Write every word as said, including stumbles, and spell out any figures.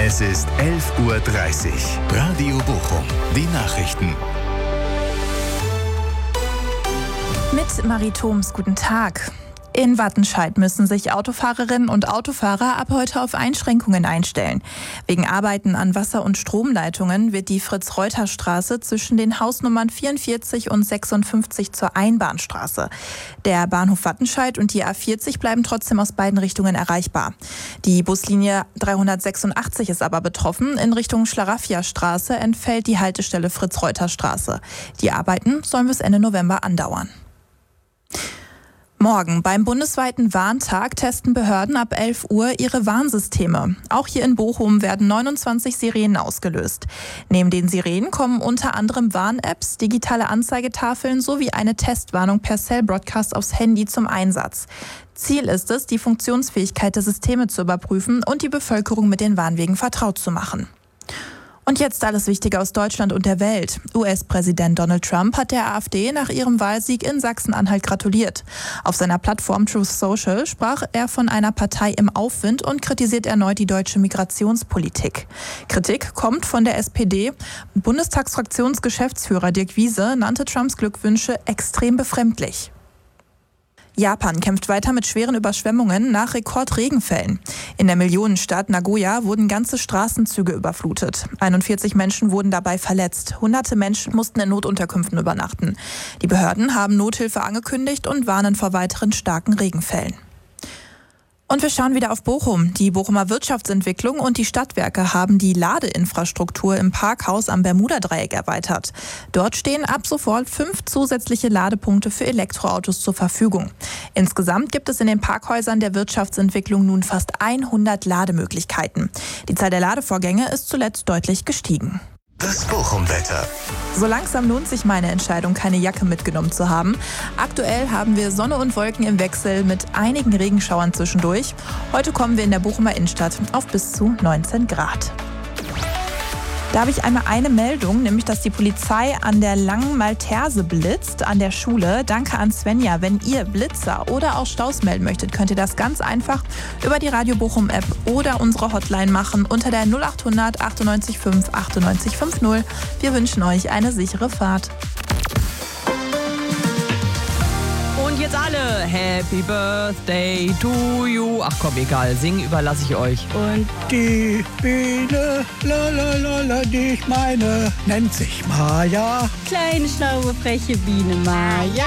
Es ist elf Uhr dreißig. Radio Bochum. Die Nachrichten. Mit Marie Thoms, guten Tag. In Wattenscheid müssen sich Autofahrerinnen und Autofahrer ab heute auf Einschränkungen einstellen. Wegen Arbeiten an Wasser- und Stromleitungen wird die Fritz-Reuter-Straße zwischen den Hausnummern vierundvierzig und sechsundfünfzig zur Einbahnstraße. Der Bahnhof Wattenscheid und die A vierzig bleiben trotzdem aus beiden Richtungen erreichbar. Die Buslinie dreihundertsechsundachtzig ist aber betroffen. In Richtung Schlaraffia-Straße entfällt die Haltestelle Fritz-Reuter-Straße. Die Arbeiten sollen bis Ende November andauern. Morgen beim bundesweiten Warntag testen Behörden ab elf Uhr ihre Warnsysteme. Auch hier in Bochum werden neunundzwanzig Sirenen ausgelöst. Neben den Sirenen kommen unter anderem Warn-Apps, digitale Anzeigetafeln sowie eine Testwarnung per Cell-Broadcast aufs Handy zum Einsatz. Ziel ist es, die Funktionsfähigkeit der Systeme zu überprüfen und die Bevölkerung mit den Warnwegen vertraut zu machen. Und jetzt alles Wichtige aus Deutschland und der Welt. U S-Präsident Donald Trump hat der AfD nach ihrem Wahlsieg in Sachsen-Anhalt gratuliert. Auf seiner Plattform Truth Social sprach er von einer Partei im Aufwind und kritisiert erneut die deutsche Migrationspolitik. Kritik kommt von der S P D. Bundestagsfraktionsgeschäftsführer Dirk Wiese nannte Trumps Glückwünsche extrem befremdlich. Japan kämpft weiter mit schweren Überschwemmungen nach Rekordregenfällen. In der Millionenstadt Nagoya wurden ganze Straßenzüge überflutet. einundvierzig Menschen wurden dabei verletzt. Hunderte Menschen mussten in Notunterkünften übernachten. Die Behörden haben Nothilfe angekündigt und warnen vor weiteren starken Regenfällen. Und wir schauen wieder auf Bochum. Die Bochumer Wirtschaftsentwicklung und die Stadtwerke haben die Ladeinfrastruktur im Parkhaus am Bermudadreieck erweitert. Dort stehen ab sofort fünf zusätzliche Ladepunkte für Elektroautos zur Verfügung. Insgesamt gibt es in den Parkhäusern der Wirtschaftsentwicklung nun fast hundert Lademöglichkeiten. Die Zahl der Ladevorgänge ist zuletzt deutlich gestiegen. Das Bochum-Wetter. So langsam lohnt sich meine Entscheidung, keine Jacke mitgenommen zu haben. Aktuell haben wir Sonne und Wolken im Wechsel mit einigen Regenschauern zwischendurch. Heute kommen wir in der Bochumer Innenstadt auf bis zu neunzehn Grad. Da habe ich einmal eine Meldung, nämlich dass die Polizei an der Langen Malterse blitzt, an der Schule. Danke an Svenja. Wenn ihr Blitzer oder auch Staus melden möchtet, könnt ihr das ganz einfach über die Radio Bochum App oder unsere Hotline machen unter der null acht hundert achtundneunzig fünf achtundneunzig fünfzig. Wir wünschen euch eine sichere Fahrt. Und jetzt alle Happy Birthday to you. Ach komm, egal, singen überlasse ich euch. Und die Biene, lalalala, die ich meine, nennt sich Maja. Kleine, schlaue, freche Biene Maja.